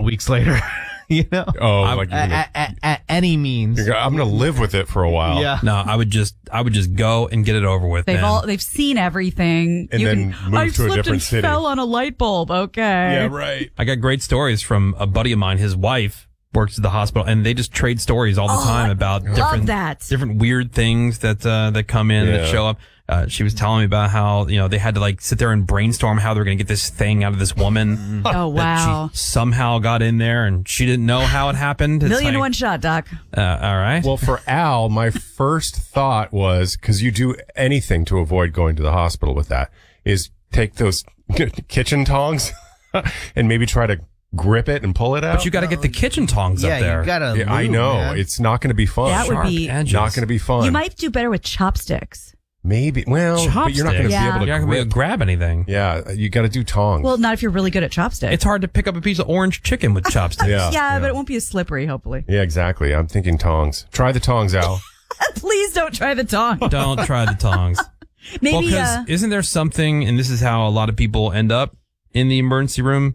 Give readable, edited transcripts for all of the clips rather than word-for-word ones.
weeks later. You know? Oh, at any means. I'm going to live with it for a while. Yeah. No, I would just go and get it over with. They've seen everything. And then move to a different city. Fell on a light bulb. Okay. Yeah, right. I got great stories from a buddy of mine. His wife works at the hospital, and they just trade stories all the time about different weird things that come in that show up. She was telling me about how, they had to sit there and brainstorm how they're going to get this thing out of this woman. Oh, wow. She somehow got in there and she didn't know how it happened. It's Million to one shot, Doc. All right. Well, for Al, my first thought was, because you do anything to avoid going to the hospital with that, is take those kitchen tongs and maybe try to grip it and pull it out. But you got to get the kitchen tongs up there. You gotta lube, I know. man. It's not going to be fun. That would be not going to be fun. You might do better with chopsticks. Maybe. Well, but you're not going to be able to You're not going to grab anything. Yeah, you got to do tongs. Well, not if you're really good at chopsticks. It's hard to pick up a piece of orange chicken with chopsticks. Yeah, but it won't be as slippery, hopefully. Yeah, exactly. I'm thinking tongs. Try the tongs, Al. Please don't try the tongs. Don't try the tongs. Maybe, because isn't there something, and this is how a lot of people end up in the emergency room?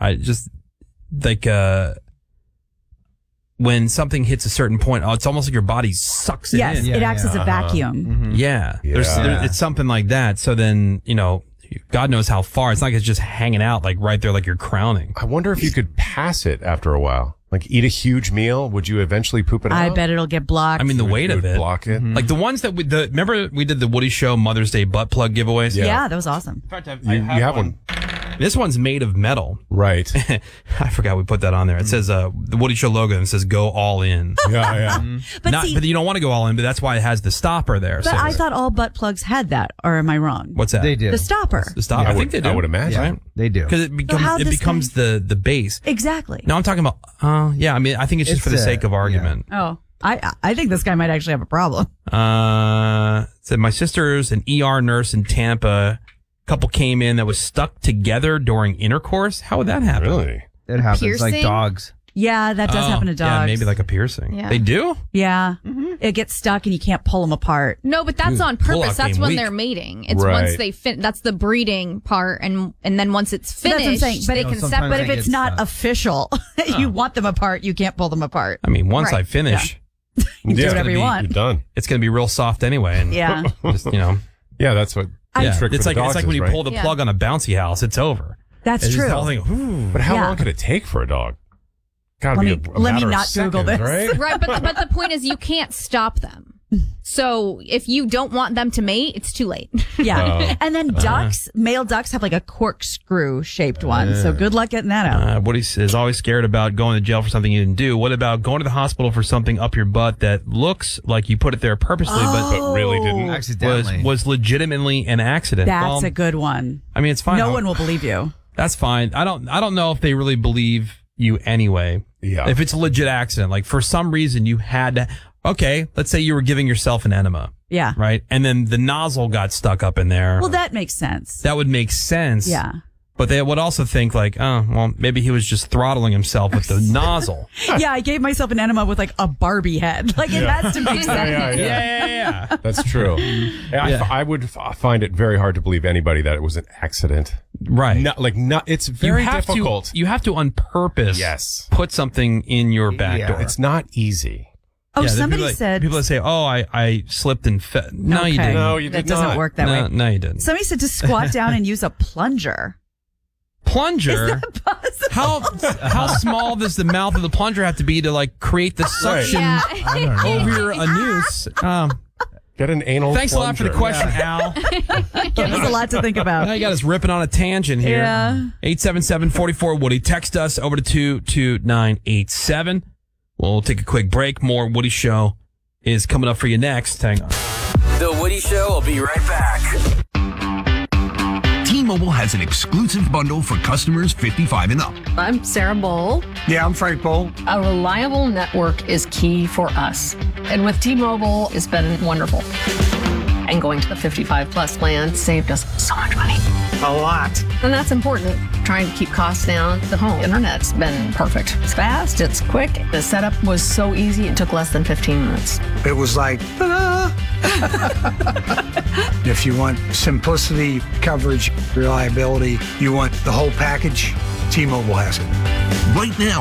When something hits a certain point, it's almost like your body sucks it in. Yes, it acts as a vacuum. Mm-hmm. Yeah. It's something like that. So then, God knows how far. It's not like it's just hanging out right there like you're crowning. I wonder if you could pass it after a while. Like eat a huge meal. Would you eventually poop it out? I bet it'll get blocked. I mean, the weight of it. Block it. Like the ones that remember we did the Woody Show Mother's Day butt plug giveaways? Yeah, that was awesome. In fact, you have one. This one's made of metal. Right. I forgot we put that on there. It says the Woody Show logo and it says go all in. Yeah. But but you don't want to go all in, but that's why it has the stopper there. But I thought all butt plugs had that, or am I wrong? What's that? They do. The stopper. The stopper. I think they do. I would imagine. Right? They do. Because it becomes the base. Exactly. No, I'm talking about, I mean, I think it's just for the sake of argument. Oh, I think this guy might actually have a problem. Said my sister's an ER nurse in Tampa. Couple came in that was stuck together during intercourse. How would that happen? Really? It happens Piercing? like dogs. Yeah, that does happen to dogs. Yeah, maybe like a piercing. Yeah. They do? Yeah. It gets stuck and you can't pull them apart. No, but that's on pull-out purpose. That's game when week. they're mating. It's Right. once they that's the breeding part, and then once it's But that's finished, what I'm saying. But they can sometimes separate. But if they it's get not stuck. official, you want them apart, you can't pull them apart. I mean, once Right. I finish, You can do Yeah. whatever you You're want. done. it's going to be real soft anyway. And Yeah. just, Yeah, that's what the trick for It's the like dogs when is, you right? pull the plug on a bouncy house, it's over. That's It's true. just the whole thing, ooh. But how Yeah. long could it take for a dog? Gotta Let be me- a let me matter of not Google seconds, this. right? Right, but the point is you can't stop them. So if you don't want them to mate, it's too late. Yeah. And then ducks, male ducks have like a corkscrew shaped one. So good luck getting that out. Woody is always scared about going to jail for something you didn't do. What about going to the hospital for something up your butt that looks like you put it there purposely, But really didn't. Accidentally. was legitimately an accident? That's Well, a good one. I mean, it's fine. No one will believe you. That's fine. I don't know if they really believe you anyway. Yeah. If it's a legit accident, like for some reason you had to, okay, let's say you were giving yourself an enema, Yeah. right? And then the nozzle got stuck up in there. Well, that makes sense. That would make sense. Yeah. But they would also think like, oh, well, maybe he was just throttling himself with the nozzle. Yeah, I gave myself an enema with like a Barbie head. Like it has to make sense. Yeah. That's true. I would find it very hard to believe anybody that it was an accident. Right. It's very difficult. You have to on purpose put something in your back door. It's not easy. Oh, Yeah, somebody people said. people that say, "Oh, I slipped and fell." No, you Okay. didn't. No, you that did doesn't not. work that way. No, you didn't. Somebody said to squat down and use a plunger. Plunger. How small does the mouth of the plunger have to be to like create the suction over your anus? Get an anal Thanks plunger. a lot for the question, Al. Gave us a lot to think about. Now you got us ripping on a tangent here. Yeah. 877-44-WOODY. Text us over to 22987. We'll take a quick break. More Woody Show is coming up for you next. Hang on. The Woody Show will be right back. T-Mobile has an exclusive bundle for customers 55 and up. I'm Sarah Bowl. Yeah, I'm Frank Bowl. A reliable network is key for us. And with T-Mobile, it's been wonderful. And going to the 55 plus plan saved us so much money. A lot. And that's important. Trying to keep costs down. The home internet's been perfect. It's fast, it's quick. The setup was so easy, it took less than 15 minutes. It was like, ta-da! If you want simplicity, coverage, reliability, you want the whole package, T-Mobile has it. Right now,